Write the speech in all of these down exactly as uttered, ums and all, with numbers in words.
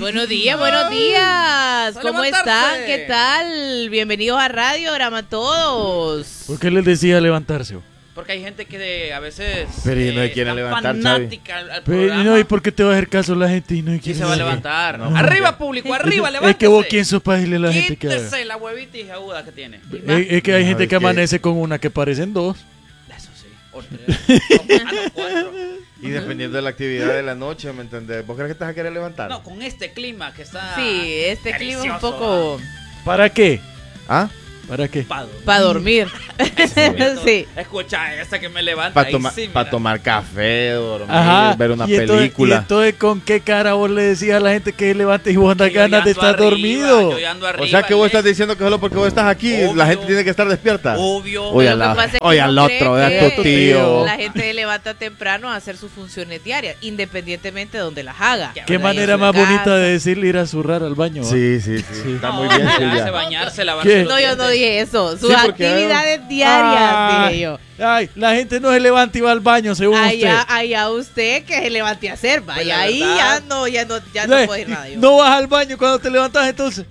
Buenos días, buenos días. ¿Cómo levantarse. están? ¿Qué tal? Bienvenidos a Radiograma todos. ¿Por qué les decía levantarse? Porque hay gente que de, a veces Pero y no eh, quiere tan levantar, fanática al, al Pero, programa. no, ¿y por qué te va a hacer caso la gente y no Sí quiere se va a hacer? levantar. No. Arriba, público, arriba, levántese. Es que vos quién sos para decirle a la gente que haga. Quítese la huevitis aguda que tiene. Es, es que hay No, gente es que que- amanece con una que parecen dos. Eso sí. O tres. O- ah, no, cuatro. Y dependiendo de la actividad de la noche, ¿me entendés? ¿Vos crees que te vas a querer levantar? No, con este clima que está. Sí, este clima es un delicioso, poco ¿Para qué? ¿Ah? ¿Para qué? Pa' dormir. para dormir. Sí. Escucha esa que me levanta. Para ahí toma, sí, pa mira. tomar café, dormir, Ajá. ver una y entonces, película. Y entonces, ¿con qué cara vos le decías a la gente que levante y vos andas Que yo ganas ya de ando estar arriba, dormido? yo ya ando O arriba, sea que vos ¿eh? estás diciendo que solo porque vos estás aquí, Obvio. la gente tiene que estar despierta. Obvio. Oye, Lo que la- pasa es que oye, uno al cree otro, que oye, a tu tío. La gente se levanta temprano a hacer sus funciones diarias, independientemente de donde las haga. Qué Qué Vaya a manera su más casa. bonita de decirle ir a zurrar al baño. ¿va? Sí, sí, sí, Sí. Está No, muy bien, ya, Silvia. se bañarse, lavarse ¿Qué? los No, yo no dientes. dije eso. Sus Sí, porque- actividades diarias, Ay, dije yo. ay, la gente no se levanta y va al baño, según Allá, usted. allá usted que se levante a hacer, Pues vaya la ahí verdad- ya no, ya no, ya no Le- puedo ir nada yo. no vas al baño cuando te levantas, entonces.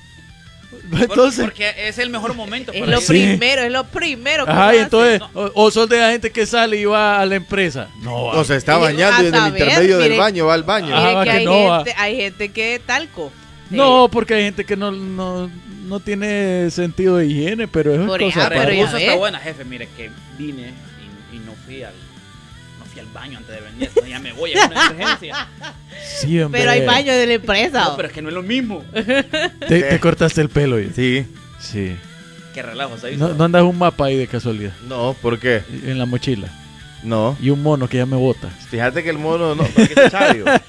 Por- Entonces. Porque es el mejor momento Es para lo ir. Sí. primero, es lo primero que Ajá, uno y hace. entonces, no. o, o sos de la gente que sale y va a la empresa. No, O se está Y bañando y en a el saber, intermedio del mire- baño va al baño. Ajá, Mire va que que hay, no, va. gente, hay gente que talco. no, porque hay gente que no, no, no tiene sentido de higiene, pero es Por cosa ejemplo, Pero pero aparte. ya eso ves. está buena, jefe. Mire que vine y, y no fui al no fui al baño antes de venir. No, ya me voy, es una emergencia. Sí, hombre. Pero hay baño de la empresa. No, pero es que no es lo mismo. Te, te cortaste el pelo. ya. Sí. Sí. Qué relajo, ¿sabes? No, no andas un mapa ahí de casualidad. No, ¿por qué? En la mochila. No. Y un mono que ya me bota. Fíjate que el mono no, porque es Chavio. No,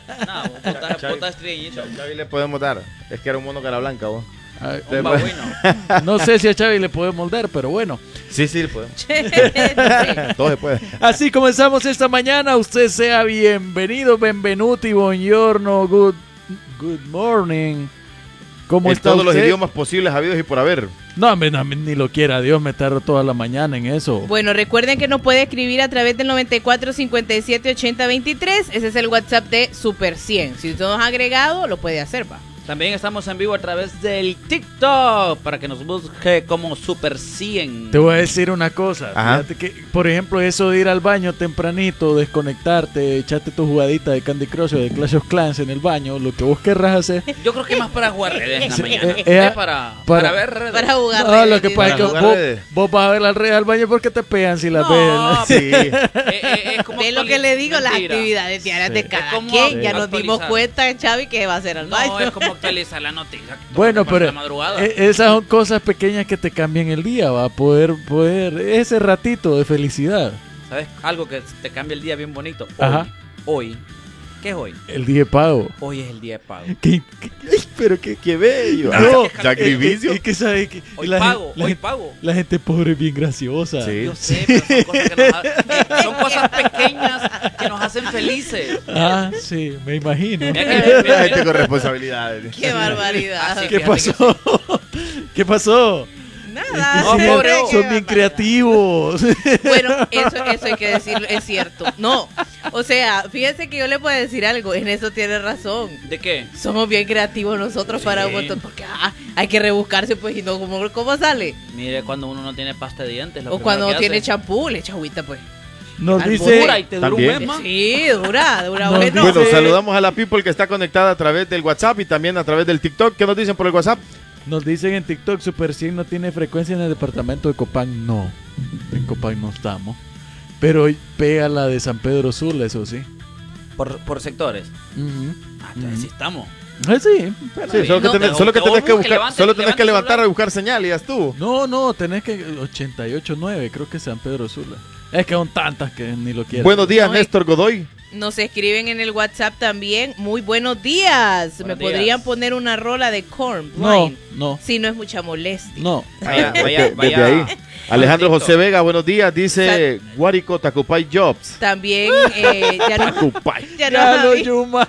botas, Chavi. botas estrellita. Chavi le podemos dar. Es que era un mono cara blanca, vos. Ay, Un babuino. no sé si a Xavi le podemos dar, pero bueno. Sí, sí, le podemos. Sí. Todo se puede. Así comenzamos esta mañana. Usted sea bienvenido, benvenuti, buongiorno, good, good morning. ¿Cómo En está todos los usted? idiomas posibles habidos y por haber. No, hombre, no, ni lo quiera Dios, me tardo toda la mañana en eso. Bueno, recuerden que nos puede escribir a través del noventa y cuatro, cincuenta y siete, ochenta, veintitrés. Ese es el WhatsApp de Super cien. Si usted nos ha agregado, lo puede hacer, va. También estamos en vivo a través del TikTok para que nos busque como Super cien. Te voy a decir una cosa. Ajá. Fíjate que, por ejemplo, eso de ir al baño tempranito, desconectarte, echarte tu jugadita de Candy Crush o de Clash of Clans en el baño, lo que vos querrás hacer. Yo creo que más para jugar redes en la Sí, mañana. eh, eh, Es para, para- para ver redes. Para jugar. No, redes, lo que dice. pasa es que Para vos, jugar redes. vos vas a ver las redes al baño porque te pegan si las No, ves. Sí. Eh, eh, es como Ve lo que actualiz- le digo, las Mentira. actividades diarias Sí. de Es cada como quien. Ya nos actualizar. dimos cuenta, Xavi, que va a hacer al No, baño. es como actualizar la noticia. Bueno, Por pero la madrugada. e- esas son cosas pequeñas que te cambian el día, va a poder, poder, ese ratito de felicidad. ¿Sabes? Algo que te cambia el día bien bonito. Hoy, Ajá. hoy. ¿Qué es hoy? El día de pago. Hoy es el día de pago. ¿Qué- qué- Pero qué, qué bello. No, Ah, Jack es- Divicio. es que sabe que Hoy la pago, gente- la hoy gente- pago. La gente pobre es bien graciosa. Sí. Yo sé, pero son cosas, que nos ha- eh, son cosas pequeñas que nos hacen felices. Ah, sí, me imagino. Mira que- mira, La mira, gente con responsabilidades. Qué barbaridad. Así ¿Qué fíjate que pasó? ¿Qué pasó? Nada. No, sí, pobre, qué Son bien barbaridad. creativos. Bueno, eso, eso hay que decirlo, es cierto. No, o sea, fíjense que yo le puedo decir algo, en eso tiene razón. ¿De qué? Somos bien creativos nosotros Sí. para un montón, porque ah, hay que rebuscarse, pues, y no, ¿cómo, cómo sale? Mire, cuando uno no tiene pasta de dientes. Lo O cuando primero no que tiene hace- champú, le echa agüita, pues. Nos Al dice, Dura y te dura un También. mes más. Sí, dura, dura No, bueno. Bueno, Sí. saludamos a la people que está conectada a través del WhatsApp y también a través del TikTok. ¿Qué nos dicen por el WhatsApp? nos dicen en TikTok, Super cien no tiene frecuencia en el departamento de Copán. No, en Copán no estamos. Pero pega la de San Pedro Sula, eso sí. Por, por sectores. Ujú. Ah, entonces sí estamos. Ah, sí, pero- Sí, solo que No, tenés, pero solo que que tenés vos que busques, buscar, levante- solo tenés levante que el levantar celular. a buscar señal y ya estuvo. No, no, tenés que ochenta y ocho nueve, creo que es San Pedro Sula. Es que son tantas que ni lo quiero. Buenos días, No, y- Néstor Godoy. Nos escriben en el WhatsApp también. Muy buenos días. Buenos ¿Me podrían días. poner una rola de Korn? No, Blind? no, Si no es mucha molestia. no. Vaya, Desde- vaya, desde vaya. ahí. Alejandro Maldito. José Vega, buenos días. Dice Guárico Tacupay Jobs. También eh, ya no, Tacupay. ya no Ya lo Javi. Yuma.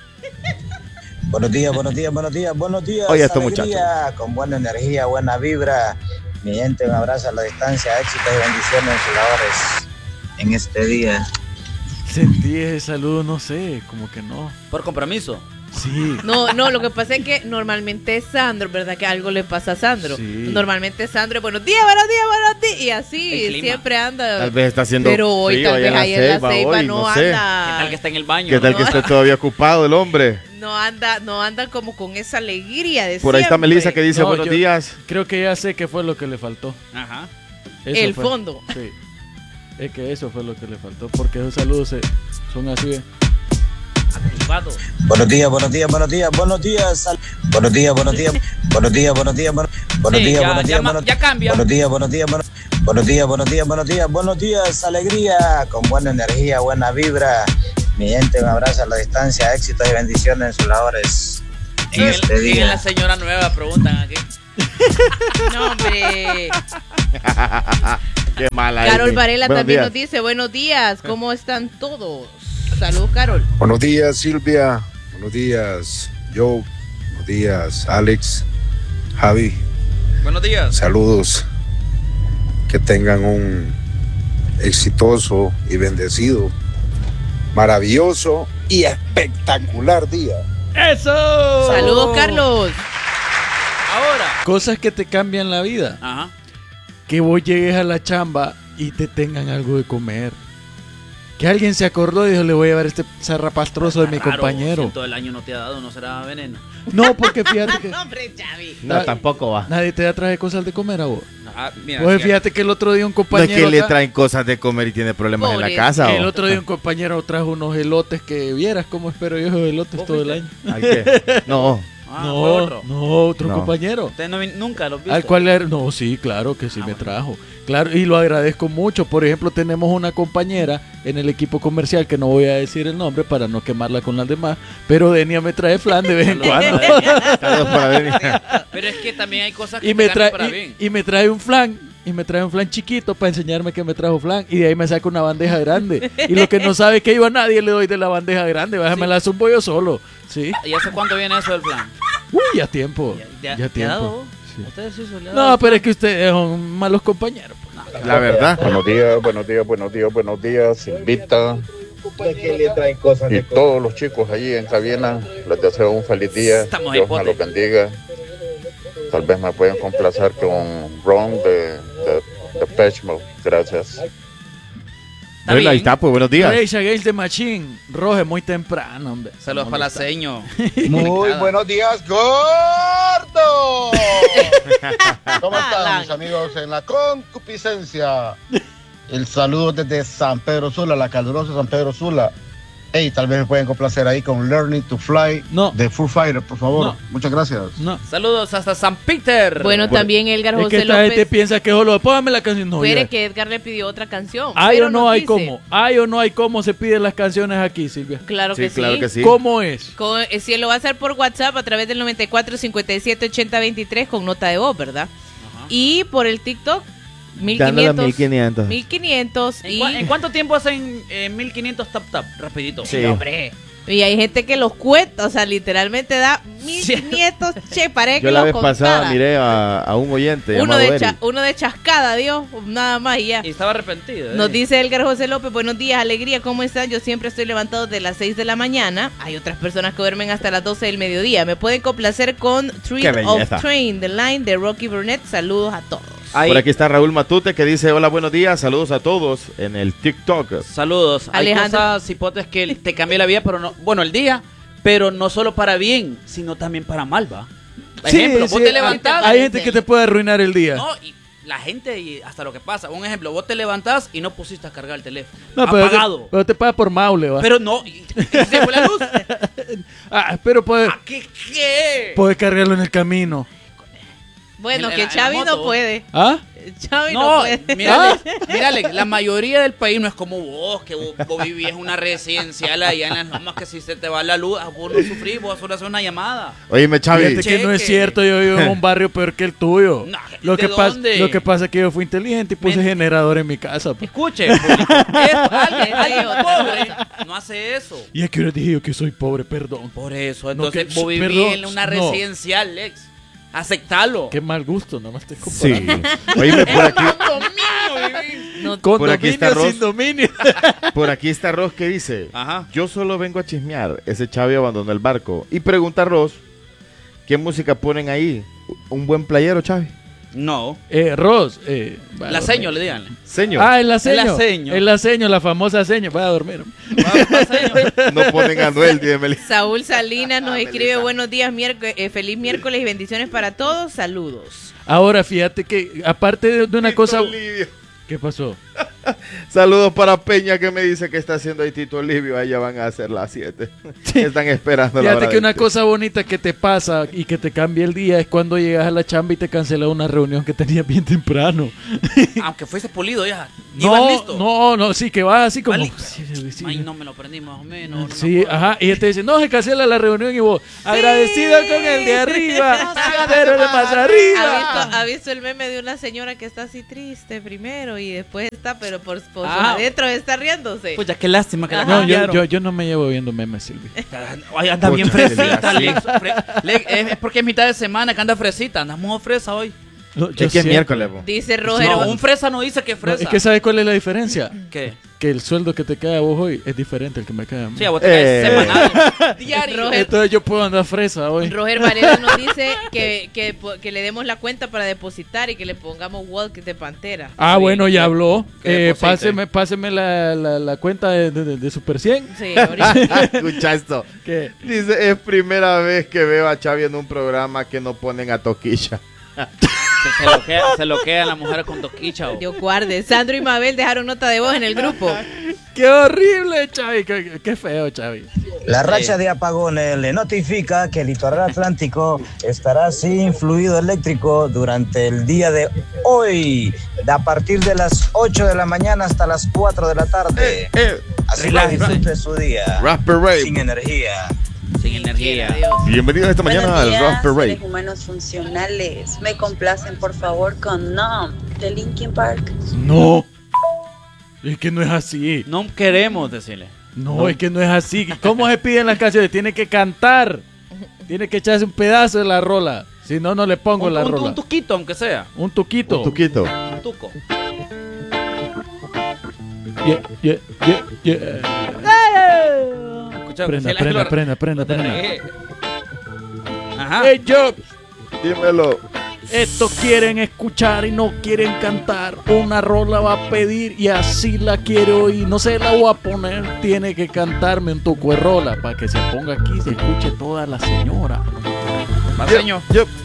Buenos días, buenos días, buenos días, buenos días. Oye, estos alegría, con buena energía, buena vibra. Mi gente, un abrazo a la distancia, éxitos y bendiciones en sus labores en este día. Sentí ese saludo, no sé, como que no. Por compromiso. Sí. No, no, lo que pasa es que normalmente es Sandro, ¿verdad? Que algo le pasa a Sandro. Sí. Normalmente Sandro es buenos días, buenos días, buenos días. Y así El clima. siempre anda. Tal vez está haciendo Pero hoy, frío tal allá vez ahí en la Ceiba Ceiba hoy, no, no sé. ¿Qué anda. tal que está en el baño? ¿Qué tal No. que esté todavía ocupado el hombre? No anda, no anda como con esa alegría de Por ahí está siempre. Melissa que dice No, buenos yo- días. Creo que ya sé qué fue lo que le faltó. Ajá. Eso El fue. fondo. Sí. Es que eso fue lo que le faltó. Porque esos saludos se- son así. ¿eh? Activado. Buenos días, buenos días, buenos días, buenos días. sal- Buenos días, buenos días, buenos días, buenos días, buenos buenos Sí, días, ya- buenos ya días, ma- buenos ya cambia. Buenos días, buenos días, buenos buenos días, buenos días, buenos días, buenos días, alegría, con buena energía, buena vibra. Mi gente, un abrazo a la distancia, éxitos y bendiciones en sus labores en Sigue, este sigue día. la señora nueva, preguntan aquí. No, hombre. Qué mala. Carol Amy. Varela Buenos también días. nos dice, buenos días, ¿cómo están todos? Salud, Carol. Buenos días, Silvia. Buenos días, Joe. Buenos días, Alex. Javi. Buenos días. Saludos. Que tengan un exitoso y bendecido, maravilloso y espectacular día. ¡Eso! Saludos, Carlos. Ahora. Cosas que te cambian la vida. Ajá. Que vos llegues a la chamba y te tengan algo de comer. Que alguien se acordó y dijo, le voy a llevar este zarrapastroso de mi Raro, compañero. si todo el año no te ha dado, no será veneno. No, porque fíjate que No, hombre, Chavi. No, tampoco va. nadie te da traje cosas de comer a vos. Ah, mira, Pues fíjate. fíjate que el otro día un No es compañero que le acá- traen cosas de comer y tiene problemas en Pobre. la casa. el ¿o? otro día un compañero trajo unos elotes que vieras cómo espero yo esos elotes ¿Vos todo el fuiste? año. ¿Ay, qué? No. Ah, no, fue otro. no, otro No. compañero. Usted no vin- nunca los viste. Al cual le- no, sí, claro que sí Ah, me bueno. trajo. Claro, y lo agradezco mucho. Por ejemplo, tenemos una compañera en el equipo comercial que no voy a decir el nombre para no quemarla con las demás, pero Denia me trae flan de vez en cuando. Saludos para Denia. Pero es que también hay cosas que y te me ganan trae para y, bien. y me trae un flan y me trae un flan chiquito para enseñarme que me trajo flan y de ahí me saca una bandeja grande y lo que no sabe es que yo a nadie le doy de la bandeja grande, bájame la zumbo yo solo. Sí. ¿Y hace cuánto viene eso del plan? Uy, ya tiempo. ¿Ya, Ya te ha dado tiempo. vos? Sí. ¿Ustedes sí se le ha dado? No, pero es que ustedes son malos compañeros. pues. La verdad. Buenos días, buenos días, buenos días, buenos días, Silvita Que le traen cosas y todos los chicos allí en cabina. Les deseo un feliz día. Estamos Dios hipotes. me los bendiga. Tal vez me pueden complacer con Ron de, de, de Depeche Mode. Gracias. Está Bueno, ahí bien. está, pues buenos días. Rage Against the Machine, Roge muy temprano, hombre. Saludos para la seño. Muy buenos días, gordo. ¿Cómo están mis amigos en la concupiscencia? El saludo desde San Pedro Sula, la calurosa San Pedro Sula. Hey, tal vez me pueden complacer ahí con Learning to Fly No. de Foo Fighter, por favor. No. Muchas gracias. No. Saludos hasta San Peter. Bueno, también Edgar Es que José esta gente López. piensa que solo póngame la canción. No, Espere ya. que Edgar le pidió otra canción. Hay pero o no nos hay dice- cómo. Hay o no hay cómo se piden las canciones aquí, Silvia. Claro que Sí, sí. claro que sí. ¿Cómo es? Con- eh, si lo va a hacer por WhatsApp a través del noventa y cuatro cincuenta y siete ochenta veintitrés con nota de voz, ¿verdad? Ajá. Y por el TikTok, Dándole a mil quinientos. mil quinientos. mil quinientos ¿En, y, cua- en cuánto tiempo hacen eh, mil quinientos tap tap? Rapidito. Sí. hombre, y hay gente que los cuenta, o sea, literalmente da mil quinientos, che, parece que Yo la los vez pasada contara. miré a, a un oyente uno llamado de, Eric. cha- uno de chascada, Dios, nada más y ya. Y estaba arrepentido. ¿eh? Nos dice Edgar José López, buenos días, alegría, ¿cómo están? Yo siempre estoy levantado de las seis de la mañana. Hay otras personas que duermen hasta las doce del mediodía. Me pueden complacer con Qué Treat of belleza. Train, The Line de Rocky Burnett. Saludos a todos. Ahí. Por aquí está Raúl Matute que dice hola, buenos días, saludos a todos en el TikTok. Saludos. Hay Alejandro. cosas, hipotes que te cambia la vida, pero no. Bueno, el día, pero no solo para bien, sino también para mal, ¿va? Por Sí, ejemplo, sí, vos te hay- levantás. Hay gente que te puede arruinar el día. No, y la gente y hasta lo que pasa. Un ejemplo, vos te levantás y no pusiste a cargar el teléfono. No, pero te, apagado. pero te paga por Maule, va. Pero no, y, y se fue la luz. Ah, pero puedes ¿A qué qué? puede cargarlo en el camino. Bueno, En la- que en la Chavi no moto. puede. ¿Ah? Chavi no, No, puede. mírale, mírale, la mayoría del país no es como vos, que vos, vos vivís en una residencial allá en las lomas, que si se te va la luz, a vos no sufrís, vos solo haces una llamada. Oíme, Chavi. Fíjate que no es Cheque. cierto, yo vivo en un barrio peor que el tuyo. No, lo, ¿de que pasa, dónde? lo que pasa es que yo fui inteligente y puse Men- generador en mi casa. pues. Escuche, esto, alguien, alguien pobre no hace eso. Y aquí ahora dije yo que soy pobre, perdón. Por eso, No, entonces que- vos vivís perdón, en una no. residencial, Lex. Aceptalo. Qué mal gusto, nomás te Sí. comparando. Oíme, por aquí, Condominio, vivís? No, Por aquí está Condominio Ross. sin dominio. Por aquí está Ross que dice, Ajá. yo solo vengo a chismear, ese Chavi abandonó el barco. Y pregunta a Ross, ¿qué música ponen ahí? ¿Un buen playero, Chavi? No. Eh, Ross. Eh, va a La dormir. seño, le díganle. Señor, Ah, el aceño. El aceño. El aceño, la famosa seño. Va a dormir. Va, va, seño. no ponen a Noel, dice Melissa. Saúl Salinas nos Ah, escribe Melissa. buenos días, miércoles, eh, feliz miércoles y bendiciones para todos, saludos. Ahora, fíjate que, aparte de, de una Tito cosa. Livio. ¿Qué pasó? Saludos para Peña que me dice que está haciendo ahí Tito Livio. Ahí ya van a ser las siete. Están esperando la hora Fíjate que del una té. cosa bonita que te pasa y que te cambia el día es cuando llegas a la chamba y te cancela una reunión que tenías bien temprano. Aunque fuese pulido ya. Iba No, listo. no, no, sí, que vas así como. Va listo. Sí, sí, sí. Ay, no me lo prendí más o menos. no me Sí, acuerdo. ajá, y él te dice, no, se cancela la reunión y vos, agradecido con el de arriba, pero de más ¿Ha arriba. visto, ¿Ha visto el meme de una señora que está así triste primero y después está, pero por, por Ah. adentro está riéndose? Pues ya qué lástima que la Ajá. No, yo, cambiaron. yo, yo no me llevo viendo memes, Silvia. Ay, anda bien Pucha, fresita, sí. Lex. Fre- Lex, es es porque es mitad de semana que anda fresita. Andamos fresa hoy. No, yo Es que es siempre- miércoles, po. Dice Roger. No, un fresa no dice que es No, fresa. es que ¿sabes cuál es la diferencia? ¿Qué? Que el sueldo que te cae a vos hoy es diferente al que me cae a mí. Sí, a vos te caes Eh. semanal. Diario. Roger, Entonces yo puedo andar fresa hoy. Roger Varela nos dice que, que, po- que le demos la cuenta para depositar y que le pongamos walk de Pantera. Ah, Sí, bueno, ya que- habló. que Eh, deposite. páseme páseme la, la, la cuenta de, de, de Super cien. Sí, ahorita. Escucha esto. Que Dice, es primera vez que veo a Chavi en un programa que no ponen a Toquilla. Se, se lo queda, se lo queda la mujer con toquicha. o- Dios guarde. Sandro y Mabel dejaron nota de voz en el grupo. ¡Qué horrible, Chavi! ¡Qué, qué feo, Chavi! La racha de apagones le notifica que el litoral atlántico estará sin fluido eléctrico durante el día de hoy, de a partir de las ocho de la mañana hasta las cuatro de la tarde. Eh, Así que relájese. disfrute su día Raspberry. sin energía. Sin energía. Quiera Dios. Bienvenidos esta mañana Buenos al días, Raspberry. seres humanos funcionales. Me complacen, por favor, con Numb de Linkin Park. ¡No! Es que no es así. No queremos decirle. No, es que no es así. ¿Cómo se piden las canciones? Tiene que cantar. Tiene que echarse un pedazo de la rola. Si no, no le pongo Un, la un, rola. un tuquito, aunque sea. Un tuquito. Un tuquito. Un tuco. Yeah, yeah, yeah, yeah. Escucha, Prenda, si la- prenda, lo- prenda, prenda, lo te prenda. regué. Ajá. Hey, Jobs. Dímelo. Estos quieren escuchar y no quieren cantar. Una rola va a pedir y así la quiero oír. No se la voy a poner. Tiene que cantarme un tuco de rola para que se ponga aquí y se escuche toda la señora. Va, señor. Yo,